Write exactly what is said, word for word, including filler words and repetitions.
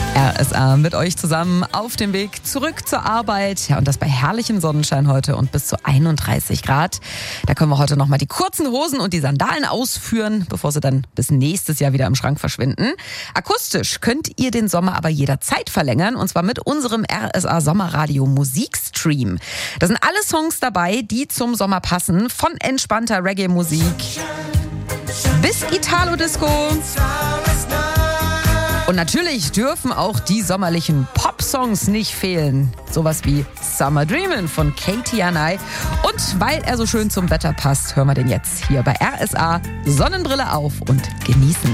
R S A mit euch zusammen auf dem Weg zurück zur Arbeit. Ja, und das bei herrlichem Sonnenschein heute und bis zu einunddreißig Grad. Da können wir heute nochmal die kurzen Hosen und die Sandalen ausführen, bevor sie dann bis nächstes Jahr wieder im Schrank verschwinden. Akustisch könnt ihr den Sommer aber jederzeit verlängern, und zwar mit unserem R S A Sommerradio Musikstream. Da sind alle Songs dabei, die zum Sommer passen, von entspannter Reggae-Musik bis Italo-Disco. Und natürlich dürfen auch die sommerlichen Pop-Songs nicht fehlen. Sowas wie Summer Dreamin' von Katie Janai. Und weil er so schön zum Wetter passt, hören wir den jetzt hier bei R S A. Sonnenbrille auf und genießen.